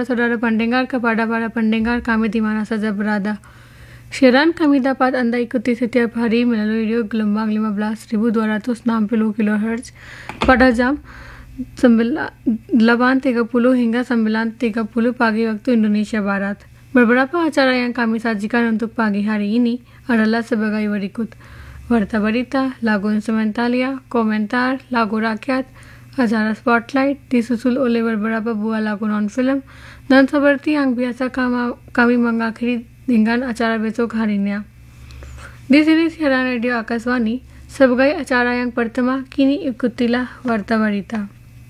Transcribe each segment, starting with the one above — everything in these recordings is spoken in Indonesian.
saudara-saudara pendengar, kepada para pendengar kami di mana saja berada. Siaran kami dapat Anda ikuti setiap hari melalui radio gelombang 15.260 kHz pada jam 8.30 hingga 9.30 pagi waktu Indonesia Barat. Beberapa acara yang kami sajikan untuk pagi hari ini adalah sebagai berikut: Warta Berita, lagu instrumentalia, komentar, lagu rakyat, acara Spotlight, disusul oleh beberapa buah lagu non-film, dan seperti yang biasa kami mengakhiri dengan acara besok harinya. Di sini siaran radio Akaswani. Sebagai acara yang pertama, kini ikutilah Warta Berita.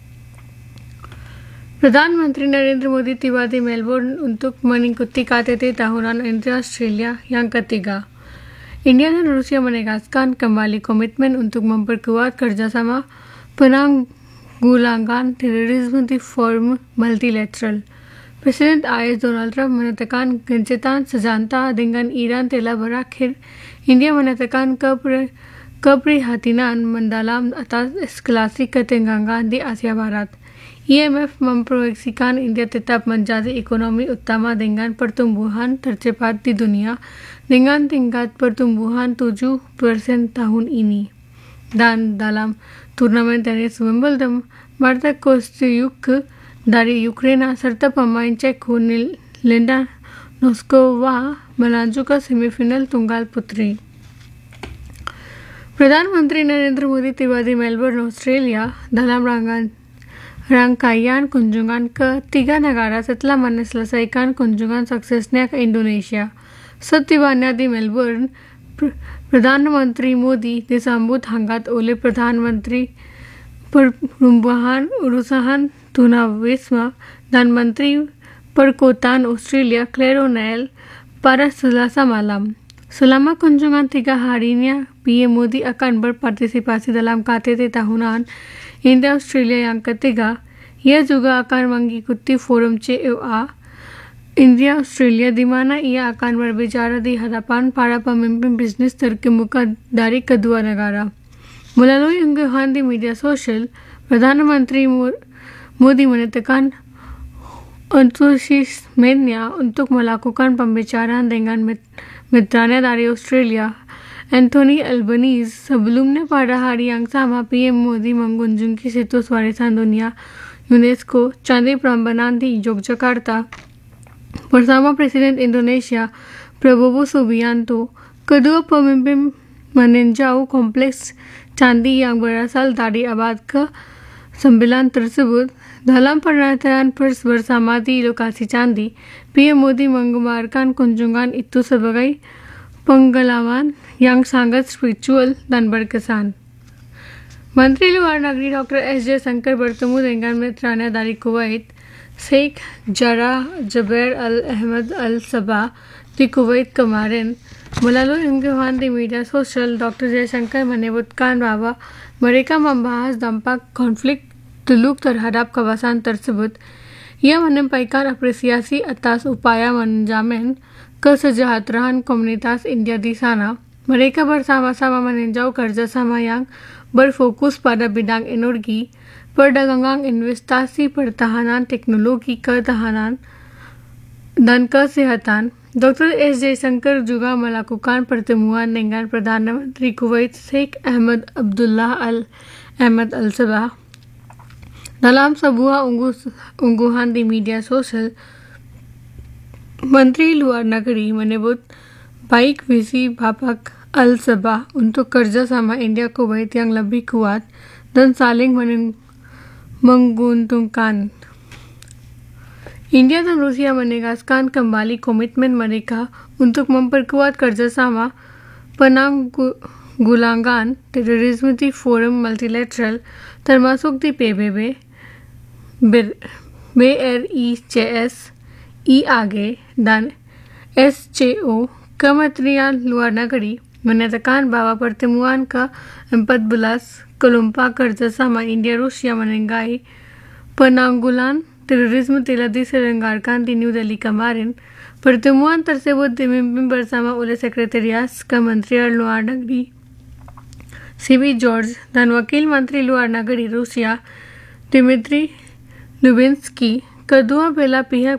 Perdana Menteri Narendra Modi tiba di Melbourne untuk mengikuti KTT tahunan India-Australia yang ketiga. India dan Rusia menegaskan kembali komitmen untuk memperkuat kerjasama penanggulangan terorisme di forum multilateral. Presiden AS Donald Trump menyatakan gencatan senjata dengan Iran telah berakhir. India menyatakan keprihatinan mendalam atas eskalasi ketegangan di Asia Barat. IMF memproyeksikan India tetap menjadi ekonomi utama dengan pertumbuhan tercepat di dunia dengan tingkat pertumbuhan 7% tahun ini. Dan dalam turnamen tenis Wimbledon, Marta Kostyuk dari Ukraina serta pemain Ceko Linda Noskova melaju ke semifinal tunggal putri. Perdana Menteri Narendra Modi tiba di Melbourne, Australia dalam rangkaian kunjungan ke 3 negara setelah menyelesaikan kunjungan suksesnya ke Indonesia. Setibanya di Melbourne, Perdana Menteri Modi disambut hangat oleh Perdana Menteri Perumbahan Urusan Tunawisma dan Menteri Perkotaan Australia Claire O'Neill pada Selasa malam. Selama kunjungan 3 harinya, PM Modi akan berpartisipasi dalam KTT tahunan India-Australia yang ketiga. Ia juga akan mengikuti forum COA India-Australia di mana ia akan berbicara di hadapan para pemimpin bisnis terkemuka dari kedua negara. Melalui unggahan di media sosial, Perdana Menteri Modi menyatakan antusiasmenya untuk melakukan pembicaraan dengan mitranya dari Australia, Anthony Albanese. Sebelumnya pada hari yang sama, PM Modi mengunjungi situs warisan dunia UNESCO Candi Prambanan di Yogyakarta bersama Presiden Indonesia Prabowo Subianto. Kedua pemimpin meninjau kompleks candi yang berasal dari abad ke-9 tersebut. Dalam pernyataan pers bersama di lokasi candi, PM Modi menggambarkan kunjungan itu sebagai pengalaman yang sangat spiritual dan berkesan. Menteri Luar Negeri Dr. S. Jaishankar bertemu dengan mitranya dari Kuwait, Sheikh Jarrah Jaber Al Ahmad Al Sabah di Kuwait kemarin. Melalui unggahan di media sosial, Dr. Jaishankar menyebutkan bahwa mereka membahas dampak konflik Teluk terhadap kawasan tersebut. Ia menyampaikan apresiasi atas upaya menjamin kesejahteraan komunitas India di sana. Mereka bersama-sama meninjau kerjasama yang berfokus pada bidang energi, perdagangan, investasi, pertahanan, teknologi, ketahanan, dan kesehatan. Dr. S. Jaishankar juga melakukan pertemuan dengan Perdana Menteri Kuwait Sheikh Ahmad Abdullah Al Ahmad Al Sabah. Dalam sebuah unggahan di media sosial, Menteri Luar Negeri menyebut baik visi Bapak Al Sabah untuk kerjasama India Kuwait yang lebih kuat dan saling menguntungkan. India dan Rusia menegaskan kembali komitmen mereka untuk memperkuat kerjasama penanggulangan terorisme di forum multilateral termasuk di PBB, BRICS, IAG, dan SCO. Kementerian Luar Negeri menyatakan bahwa pertemuan ke-14 kelompok kerjasama India-Rusia mengenai penanggulangan terorisme telah diselenggarakan di New Delhi kemarin. Pertemuan tersebut dipimpin bersama oleh Sekretariat Kementerian Luar Negeri CB George dan Wakil Menteri Luar Negeri Rusia Dmitry Lubensky. Kedua belah pihak